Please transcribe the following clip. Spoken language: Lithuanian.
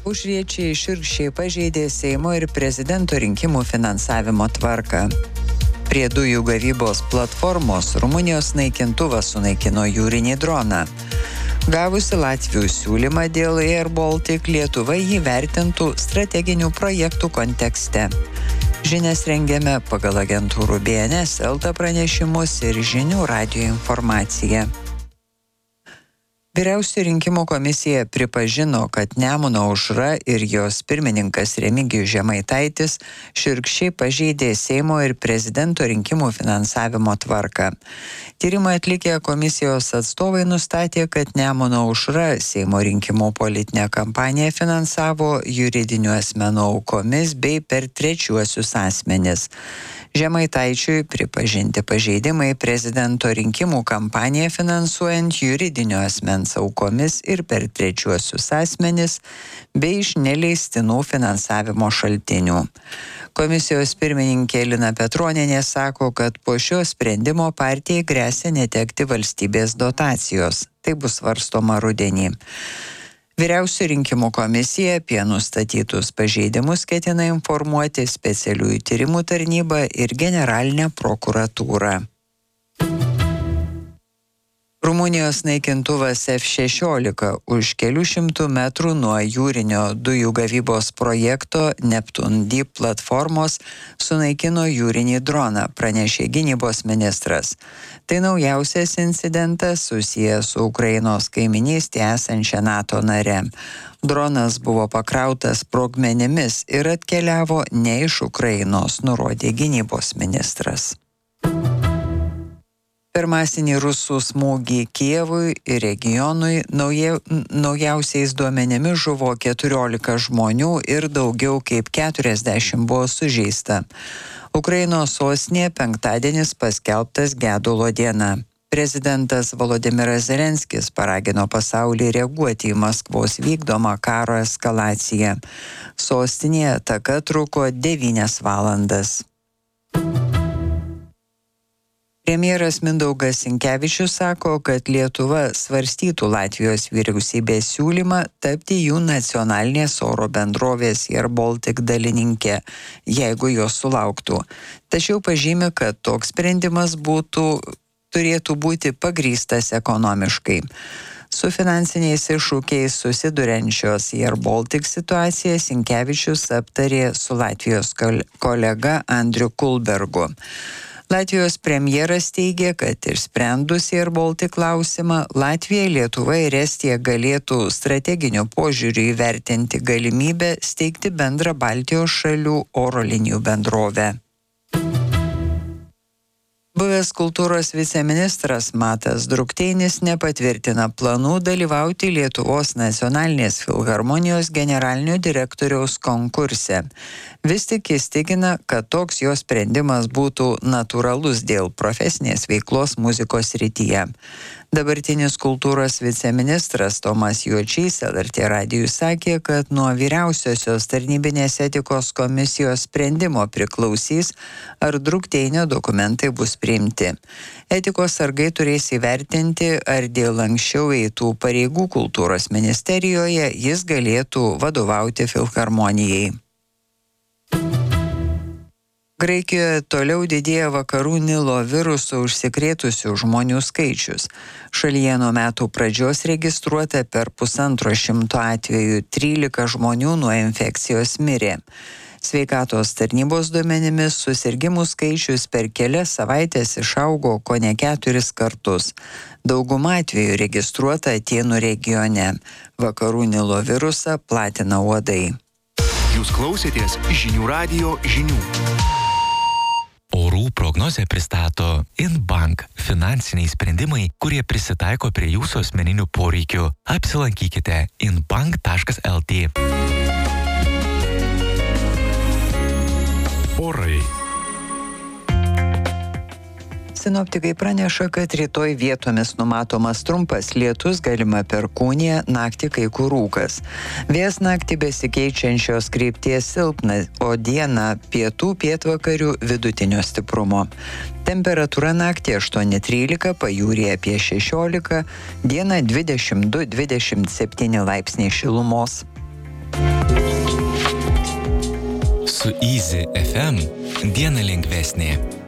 Aušriečiai šiurkščiai pažeidė Seimo ir prezidento rinkimų finansavimo tvarką. Prie dujų gavybos platformos Rumunijos naikintuvas sunaikino jūrinį droną. Gavusi Latvių siūlymą dėl Air Baltic, Lietuva jį vertintų strateginių projektų kontekste. Žinias rengiame pagal agentūrų BNS, LT pranešimus ir Žinių radijo informaciją. Vyriausioji rinkimų komisija pripažino, kad Nemuno aušra ir jos pirmininkas Remigijus Žemaitaitis šiurkščiai pažeidė Seimo ir prezidento rinkimų finansavimo tvarką. Tyrimą atlikę komisijos atstovai nustatė, kad Nemuno aušra Seimo rinkimų politinę kampaniją finansavo juridinių asmenų aukomis bei per trečiuosius asmenis. Žemaitaičiui pripažinti pažeidimai prezidento rinkimų kampaniją finansuojant juridinio asmens aukomis ir per trečiuosius asmenis bei iš neleistinų finansavimo šaltinių. Komisijos pirmininkė Lina Petronienė sako, kad po šio sprendimo partijai gresia netekti valstybės dotacijos. Tai bus svarstoma rudenį. Vyriausioji rinkimų komisija apie nustatytus pažeidimus ketina informuoti specialiųjų tyrimų tarnybą ir generalinę prokuratūrą. Rumunijos naikintuvas F-16 už kelių šimtų metrų nuo jūrinio dujų gavybos projekto Neptune Deep platformos sunaikino jūrinį droną, pranešė gynybos ministras. Tai naujausias incidentas susijęs su Ukrainos kaiminystėje esančia NATO nare. Dronas buvo pakrautas sprogmenimis ir atkeliavo ne iš Ukrainos, nurodė gynybos ministras. Per masinį rusų smūgį Kijevui ir regionui naujausiais duomenimis žuvo 14 žmonių ir daugiau kaip 40 buvo sužeista. Ukrainos sostinėje penktadienis paskelbtas gedulo diena. Prezidentas Volodymyras Zelenskis paragino pasaulį reaguoti į Maskvos vykdomą karo eskalaciją. Sostinėje ataka truko 9 valandas. Premjeras Mindaugas Sinkevičius sako, kad Lietuva svarstytų Latvijos vyriausybės siūlymą tapti jų nacionalinės oro bendrovės Air Baltic dalininkė, jeigu jos sulauktų. Tačiau pažymi, kad toks sprendimas turėtų būti pagrįstas ekonomiškai. Su finansiniais iššūkiais susiduriančios Air Baltic situaciją Sinkevičius aptarė su Latvijos kolega Andriu Kulbergu. Latvijos premjeras teigia, kad išsprendus Air Baltic klausimą, Latvija, Lietuva ir Estija galėtų strateginiu požiūriu įvertinti galimybę steigti bendrą Baltijos šalių oro linijų bendrovę. Buvęs kultūros viceministras Matas Drukteinis nepatvirtina planų dalyvauti Lietuvos nacionalinės filharmonijos generalinio direktoriaus konkurse. Vis tik jis tikina, kad toks jo sprendimas būtų natūralus dėl profesinės veiklos muzikos srityje. Dabartinis kultūros viceministras Tomas Juočys LRT radijui sakė, kad nuo vyriausiosios tarnybinės etikos komisijos sprendimo priklausys, ar Drukteinio dokumentai bus priimti. Etikos sargai turės įvertinti, ar dėl anksčiau eitų pareigų kultūros ministerijoje jis galėtų vadovauti filharmonijai. Graikijoje toliau didėja vakarų Nilo virusu užsikrėtusių žmonių skaičius. Šalyje nuo metų pradžios registruota per 150 atvejų, 13 žmonių nuo infekcijos mirė. Sveikatos tarnybos duomenimis susirgimų skaičius per kelias savaitės išaugo kone 4 kartus. Dauguma atvejų registruota Atėnų regione. Vakarų Nilo virusą platina uodai. Jūs klausėtės Žinių radijo žinių. Orų prognozę pristato InBank – finansiniai sprendimai, kurie prisitaiko prie jūsų asmeninių poreikių. Apsilankykite inbank.lt. Orai. Sinoptikai praneša, kad rytoj vietomis numatomas trumpas lietus, galima perkūnija, naktį kai kur rūkas. Vėjas naktį besikeičiančios krypties silpnas, o dieną pietų pietvakarių vidutinio stiprumo. Temperatūra naktį 8-13, pajūryje apie 16, dieną 22-27 laipsniai šilumos. Su Easy FM diena lengvesnė.